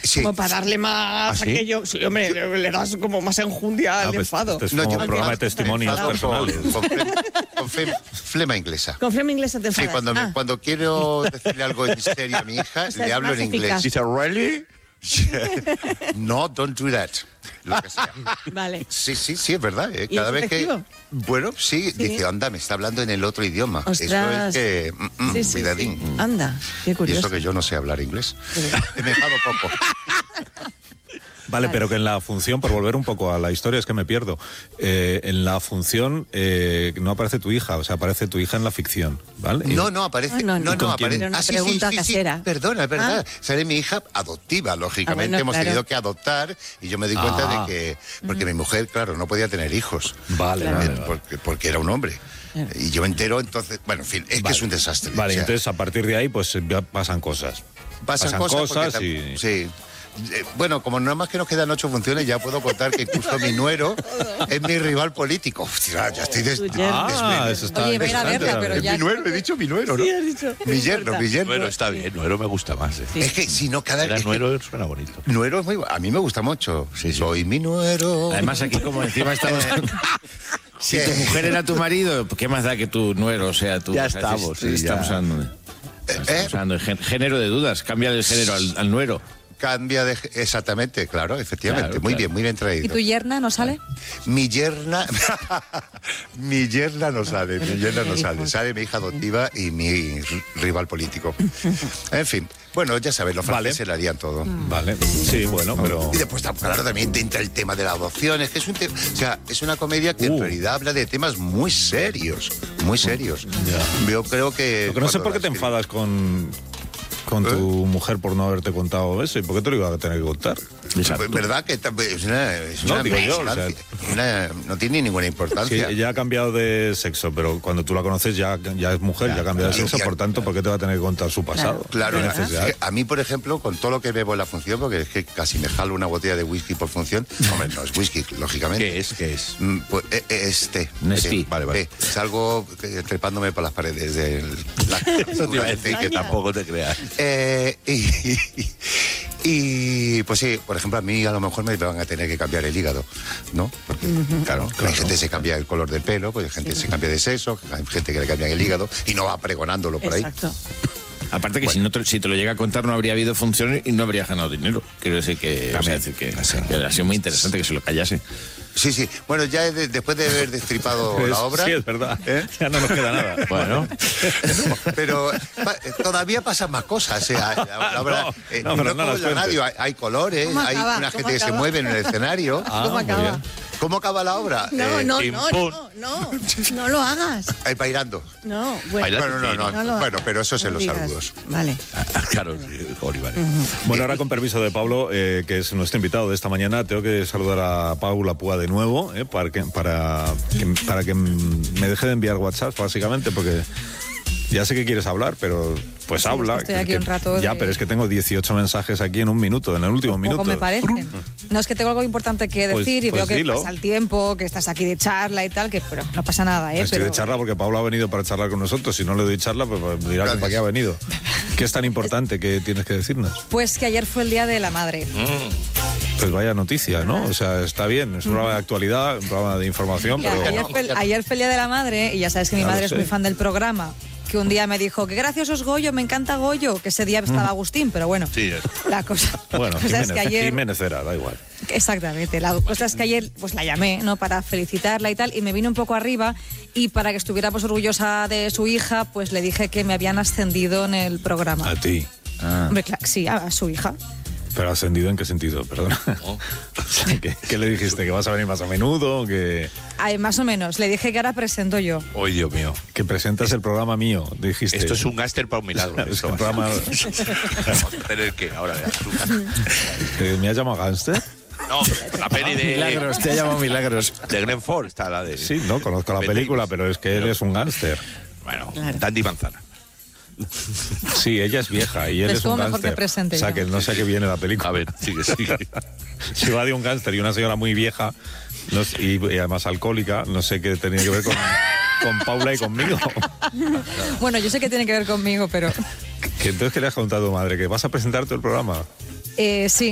Sí. Como para darle más ¿Ah, sí? aquello. Sí, hombre, le das como más enjundia al enfado. Este es No, como yo- programa de testimonios Enfado personales. con flema inglesa. Con flema inglesa te Sí, enfadas. cuando quiero decirle algo en serio a mi hija, O sea, le es hablo más en inglés. eficaz. Dice, ¿really? No, don't do that. Lo que sea. Vale. Sí, es verdad. ¿Y Cada es vez que. efectivo? Bueno, sí, dice, anda, me está hablando en el otro idioma. Ostras. Eso es que. Sí, sí, cuidadín. sí. Anda, qué Y curioso. eso que yo no sé hablar inglés. Me enfado poco. Vale, pero que en la función, por volver un poco a la historia, es que me pierdo. En la función no aparece tu hija, o sea, aparece tu hija en la ficción, ¿vale? No aparece. No, no, no. aparece. Era una pregunta casera. Perdona, es verdad. Sale mi hija adoptiva, lógicamente. bueno, Hemos claro. tenido que adoptar y yo me di cuenta de que. Porque mi mujer, claro, no podía tener hijos. Vale, Claro. vale. Porque era un hombre. Y yo me entero, entonces. Bueno, en fin, es que es un desastre. Vale, O sea, entonces a partir de ahí, pues ya pasan cosas. pasan cosas porque y... sí. Bueno, como nada más que nos quedan 8 funciones, ya puedo contar que incluso mi nuero es mi rival político. Hostia, ya estoy eso está Oye, ven a interesante verla, pero también. ya- mi nuero, he dicho mi nuero, ¿no? Sí, has dicho. Mi yerno. Nuero está bien, Nuero me gusta más. Es que si no, cada Era vez. Nuero suena bonito. Nuero es muy. A mí me gusta mucho. Soy mi nuero. Además, aquí como encima estamos... Si tu mujer era tu marido, ¿qué más da que tu nuero sea tu... Ya o sea, estamos, sí, estamos ya. hablando de... Estamos hablando de género de dudas, cambia el género al nuero. Cambia de. Exactamente, claro, efectivamente. Claro, muy claro. bien, muy bien traído. ¿Y tu yerna no sale? Mi yerna. Mi yerna no sale, mi yerna no sale. Sale mi hija adoptiva y mi rival político. En fin, bueno, ya sabes, los franceses se le harían todo. Vale, sí, bueno, pero... Y después, claro, también entra el tema de la adopción. Es que es un o sea, es una comedia que en realidad habla de temas muy serios. Muy serios. Yo creo que. Lo que no sé cuando por qué la te escribí- enfadas con tu mujer por no haberte contado eso. ¿Y por qué te lo iba a tener que contar? Pues, ¿verdad? Que es una digo yo, o sea- no tiene ninguna Sí, importancia. ella ha cambiado de sexo, pero cuando tú la conoces ya es mujer, ya ha cambiado de sexo, por tanto, ¿por qué te va a tener que contar su pasado? Claro, ¿Qué necesidad? es que a mí, por ejemplo, con todo lo que bebo en la función, porque es que casi me jalo una botella de whisky por función, hombre, no es whisky, lógicamente. ¿Qué es? Pues es té. Nespi. Vale. Salgo trepándome por las paredes de la... Eso te iba a decir que tampoco te creas. Y pues sí, por ejemplo, a mí a lo mejor me van a tener que cambiar el hígado, ¿no? Porque, claro, hay gente que se cambia el color del pelo, pues hay gente que se cambia de sexo, hay gente que le cambian el hígado y no va pregonándolo por ahí. Exacto. Aparte que si te lo llega a contar no habría habido funciones y no habría ganado dinero. Quiero decir que, o sea, decir que ha sido muy interesante que se lo callase. Sí. Bueno, ya después de haber destripado la obra... Sí, es verdad. ¿eh? Ya no nos queda nada. Bueno, Pero todavía pasan más cosas. La obra, no, pero no como las en la cuentes. radio, hay colores, ¿Cómo hay acaba? una ¿Cómo gente que se acaba? mueve en el escenario. ¿Cómo muy acaba? bien. ¿Cómo acaba la obra? No lo hagas. Bailando. No, bueno. Bailando. No. No lo Bueno, pero eso es en no los digas. saludos. Vale. claro, Oliver. Bueno, ahora con permiso de Pablo, que es nuestro invitado de esta mañana, tengo que saludar a Paula Púa de nuevo, para que me deje de enviar WhatsApp, básicamente, porque ya sé que quieres hablar, pero pues Sí, habla. estoy aquí un rato Ya, de- pero es que tengo 18 mensajes aquí en un minuto, en el último minuto. Poco me parece. No, es que tengo algo importante que Pues- decir y pues veo que dilo. pasa el tiempo, que estás aquí de charla y tal, que pero no pasa nada, ¿eh? Estoy Pero de charla porque Paula ha venido para charlar con nosotros. Si no le doy charla, pues dirá que para qué ha venido. ¿Qué es tan importante que tienes que decirnos? pues que ayer fue el Día de la Madre. Pues vaya noticia, ¿no? O sea, está bien, es un programa de actualidad, un programa de información, Mira, pero... ayer fue el Día de la Madre y ya sabes que mi Ya lo madre es sé. muy fan del programa. Que un día me dijo, qué gracioso es Goyo, me encanta Goyo, que ese día estaba Agustín, pero bueno, Sí, es. la cosa, Bueno, la cosa es que ayer... Jiménez era, da igual. Exactamente, la cosa es que ayer pues la llamé, ¿no? Para felicitarla y tal, y me vino un poco arriba y para que estuviera pues orgullosa de su hija, pues le dije que me habían ascendido en el programa. A ti. Hombre, sí, a su hija. ¿Pero ascendido en qué sentido? Perdona. ¿Qué le dijiste? ¿Que vas a venir más a menudo? ¿Que Más o menos, le dije que ahora presento yo. Hoy, Dios mío. presentas el programa mío? Dijiste. Esto es un gáster para un milagro. Es esto un va a programa... ser. Vamos a tener que ahora ¿Me has llamado gánster? No, la peli de Milagros, te ha llamado Milagros. Glenn Ford está la de. Sí, no, conozco la Ben película, Davis. pero es que él es un gánster. Bueno, Claro. Dandy Manzana. Sí, ella es vieja y él Es es un como mejor que gánster. presente O sea, yo. que no sé a qué viene la película. A ver, sigue. Si va de un gánster y una señora muy vieja y además alcohólica, no sé qué tenía que ver con Paula y conmigo. Bueno, yo sé que tiene que ver conmigo, pero Que entonces, ¿qué le has contado a tu madre? ¿Que vas a presentarte el programa? sí.